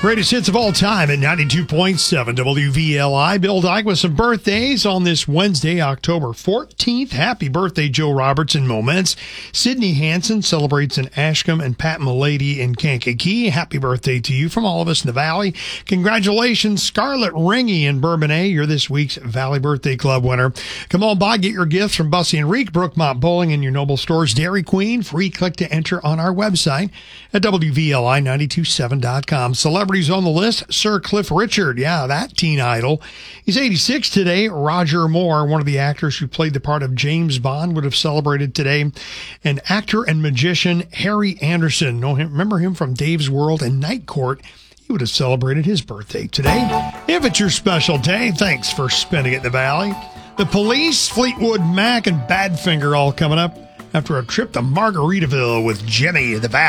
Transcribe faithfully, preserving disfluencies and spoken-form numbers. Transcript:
Greatest hits of all time at ninety-two point seven W V L I. Bill Dyke with some birthdays on this Wednesday, October fourteenth. Happy birthday, Joe Roberts in Moments. Sydney Hansen celebrates in Ashcombe, and Pat Milady in Kankakee. Happy birthday to you from all of us in the Valley. Congratulations, Scarlett Ringy in Bourbonnais. You're this week's Valley Birthday Club winner. Come on by, get your gifts from Bussy and Reek, Brookmont Bowling, and your Noble Stores, Dairy Queen. Free click to enter on our website at W V L I nine two seven dot com. Celebrity on the list, Sir Cliff Richard. Yeah, that teen idol. He's eighty-six today. Roger Moore, one of the actors who played the part of James Bond, would have celebrated today. And actor and magician Harry Anderson. Know him, remember him from Dave's World and Night Court. He would have celebrated his birthday today. If it's your special day, thanks for spending it in the Valley. The Police, Fleetwood Mac, and Badfinger all coming up after a trip to Margaritaville with Jimmy in the Valley.